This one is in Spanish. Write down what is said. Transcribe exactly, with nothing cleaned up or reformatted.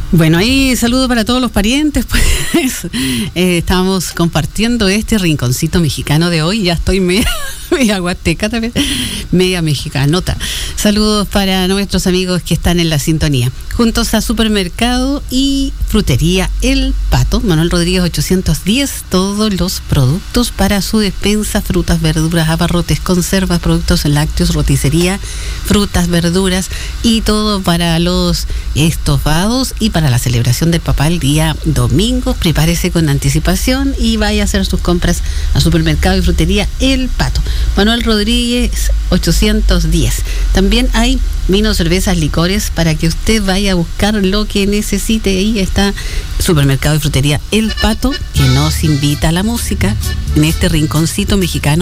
Bueno, ahí saludo para todos los parientes, pues eh, estamos compartiendo este rinconcito mexicano de hoy. Ya estoy media, media huasteca también, media mexicanota. Saludos para nuestros amigos que están en la sintonía. Juntos a Supermercado y Frutería El Pato, Manuel Rodríguez ochocientos diez, todos los productos para su despensa, frutas, verduras, abarrotes, conservas, productos lácteos, roticería, frutas, verduras y todo para los estofados y para la celebración del papá el día domingo. Prepárese con anticipación y vaya a hacer sus compras a Supermercado y Frutería El Pato, Manuel Rodríguez ochocientos diez. También hay vinos, cervezas, licores para que usted vaya a buscar lo que necesite. Ahí está Supermercado y Frutería El Pato, que nos invita a la música en este rinconcito mexicano